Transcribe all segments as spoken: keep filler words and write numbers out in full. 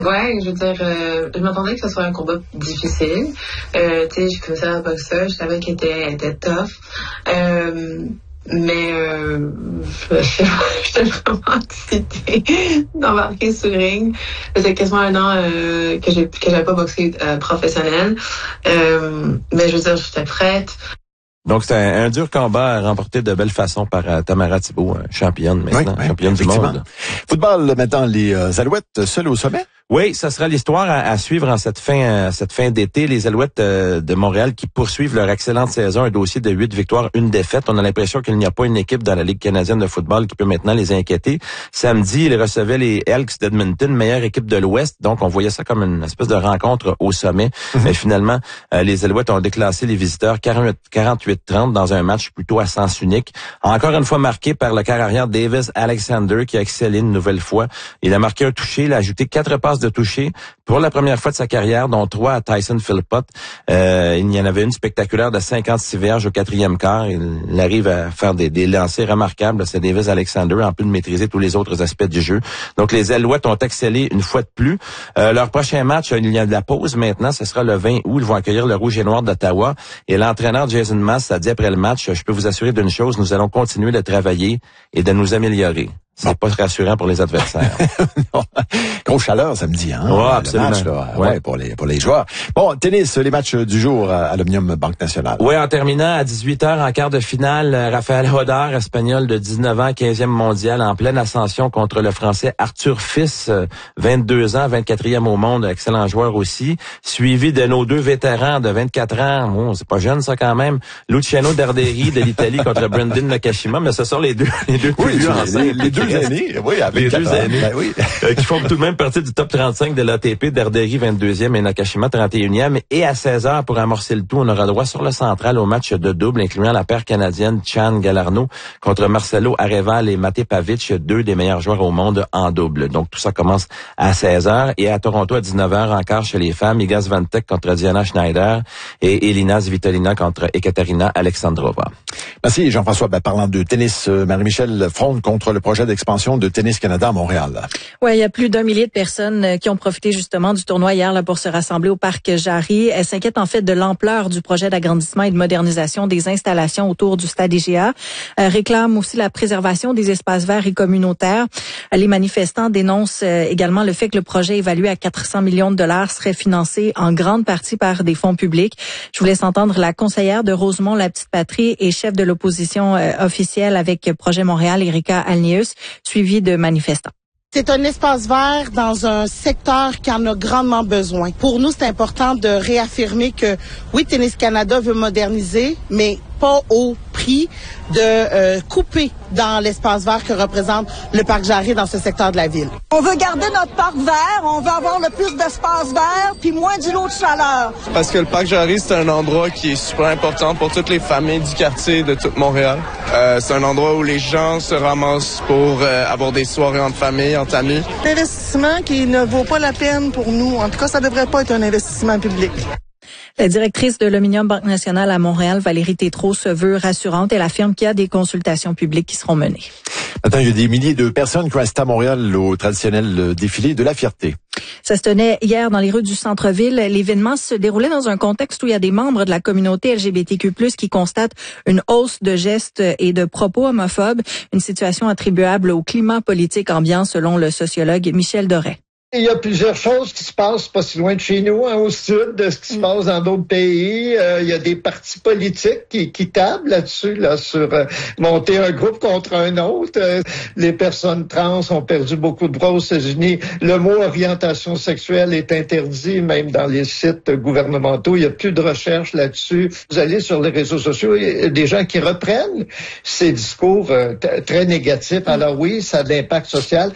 Ouais, je veux dire, euh, je m'attendais que ce soit un combat difficile. Euh, tu sais, j'ai commencé à boxer, je savais qu'elle était, était tough. Euh, mais euh, j'étais vraiment excitée d'embarquer sur le ring. Ça faisait quasiment un an euh, que j'ai que j'avais pas boxé euh, professionnel. Euh, mais je veux dire, j'étais prête. Donc, c'est un, un dur combat remporté de belle façon par uh, Tamara Thibault, championne maintenant, oui, championne oui, du monde. Football, maintenant, les euh, Alouettes seules au sommet? Oui, ça sera l'histoire à, à suivre en cette fin euh, cette fin d'été. Les Alouettes euh, de Montréal qui poursuivent leur excellente saison, un dossier de huit victoires, une défaite. On a l'impression qu'il n'y a pas une équipe dans la Ligue canadienne de football qui peut maintenant les inquiéter. Samedi, ils recevaient les Elks d'Edmonton, meilleure équipe de l'Ouest. Donc, on voyait ça comme une espèce de rencontre au sommet. Mm-hmm. Mais finalement, euh, les Alouettes ont déclassé les visiteurs quarante-huit trente dans un match plutôt à sens unique. Encore une fois marqué par le quart arrière Davis Alexander qui a excellé une nouvelle fois. Il a marqué un touché, il a ajouté quatre passes de toucher pour la première fois de sa carrière, dont trois à Tyson Philpott. Euh, il y en avait une spectaculaire de cinquante-six verges au quatrième quart. Il, il arrive à faire des, des lancers remarquables. C'est Davis Alexander, en plus de maîtriser tous les autres aspects du jeu. Donc, les Alouettes ont excellé une fois de plus. Euh, leur prochain match, il y a de la pause maintenant. Ce sera le vingt août. Ils vont accueillir le Rouge et Noir d'Ottawa. Et l'entraîneur Jason Maas a dit après le match, je peux vous assurer d'une chose, nous allons continuer de travailler et de nous améliorer. C'est bon. Pas rassurant pour les adversaires. Non. Grosse chaleur samedi, hein? Ouais, absolument. Le match, là. Ouais. Ouais, pour les, pour les joueurs. Bon, tennis, les matchs du jour à l'Omnium Banque Nationale. Oui, en terminant à dix-huit heures en quart de finale, Rafael Hodar, espagnol de dix-neuf ans, quinzième mondial, en pleine ascension contre le Français Arthur Fils, vingt-deux ans, vingt-quatrième au monde, excellent joueur aussi, suivi de nos deux vétérans de vingt-quatre ans, oh, c'est pas jeune ça quand même, Luciano Darderi de l'Italie contre Brendan Nakashima, mais ce sont les deux, les deux oui, plus les, les, les deux aînés, oui, avec les deux aînés, ben oui. euh, qui font tout de même partie du top trente-cinq de l'A T P, Darderi vingt-deuxième et Nakashima trente et unième. Et à seize heures, pour amorcer le tout, on aura droit sur le central au match de double, incluant la paire canadienne Chan Galarno contre Marcelo Areval et Mate Pavic, deux des meilleurs joueurs au monde en double. Donc tout ça commence à seize heures. Et à Toronto, à dix-neuf heures, encore chez les femmes, Iga Swiatek contre Diana Schneider et Elina Svitolina contre Ekaterina Alexandrova. Merci Jean-François. Ben, parlant de tennis, Marie-Michel fronde contre le projet d'expansion de Tennis Canada à Montréal. Ouais, il y a plus d'un millier de personnes qui ont profité justement du tournoi hier là pour se rassembler au parc Jarry. Elles s'inquiètent en fait de l'ampleur du projet d'agrandissement et de modernisation des installations autour du stade I G A. Euh, réclament aussi la préservation des espaces verts et communautaires. Les manifestants dénoncent également le fait que le projet évalué à quatre cents millions de dollars serait financé en grande partie par des fonds publics. Je vous laisse entendre la conseillère de Rosemont La Petite Patrie et chef de l'opposition euh, officielle avec Projet Montréal, Erika Alnius, suivie de manifestants. C'est un espace vert dans un secteur qui en a grandement besoin. Pour nous, c'est important de réaffirmer que oui, Tennis Canada veut moderniser, mais pas au prix de euh, couper dans l'espace vert que représente le parc Jarry dans ce secteur de la ville. On veut garder notre parc vert, on veut avoir le plus d'espace vert puis moins d'îlots de chaleur. Parce que le parc Jarry, c'est un endroit qui est super important pour toutes les familles du quartier de tout Montréal. Euh, c'est un endroit où les gens se ramassent pour euh, avoir des soirées entre familles, entre amis. Un investissement qui ne vaut pas la peine pour nous. En tout cas, ça ne devrait pas être un investissement public. La directrice de l'Omnium Banque Nationale à Montréal, Valérie Tétrault, se veut rassurante. Elle affirme qu'il y a des consultations publiques qui seront menées. Attends, il y a des milliers de personnes qui restent à Montréal au traditionnel défilé de la fierté. Ça se tenait hier dans les rues du centre-ville. L'événement se déroulait dans un contexte où il y a des membres de la communauté L G B T Q plus, qui constatent une hausse de gestes et de propos homophobes, une situation attribuable au climat politique ambiant, selon le sociologue Michel Doré. Il y a plusieurs choses qui se passent pas si loin de chez nous, hein, au sud, de ce qui se passe dans d'autres pays. Euh, il y a des partis politiques qui, qui tablent là-dessus, là, sur euh, monter un groupe contre un autre. Euh, les personnes trans ont perdu beaucoup de droits aux États-Unis. Le mot orientation sexuelle est interdit, même dans les sites gouvernementaux. Il y a plus de recherche là-dessus. Vous allez sur les réseaux sociaux, il y a des gens qui reprennent ces discours euh, t- très négatifs. Alors oui, ça a de l'impact social.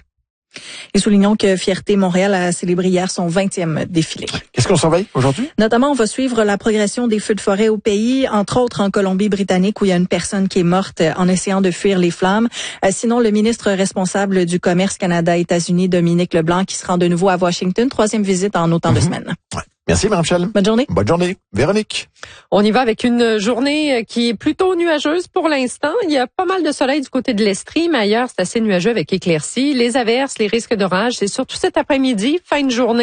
Et soulignons que Fierté Montréal a célébré hier son vingtième défilé. Qu'est-ce qu'on surveille aujourd'hui? Notamment, on va suivre la progression des feux de forêt au pays, entre autres en Colombie-Britannique, où il y a une personne qui est morte en essayant de fuir les flammes. Euh, sinon, le ministre responsable du commerce Canada-États-Unis, Dominique Leblanc, qui se rend de nouveau à Washington. Troisième visite en autant de semaines. Ouais. Merci, Mme Michel. Bonne journée. Bonne journée. Véronique. On y va avec une journée qui est plutôt nuageuse pour l'instant. Il y a pas mal de soleil du côté de l'Estrie, mais ailleurs, c'est assez nuageux avec éclaircies. Les averses, les risques d'orage, c'est surtout cet après-midi, fin de journée.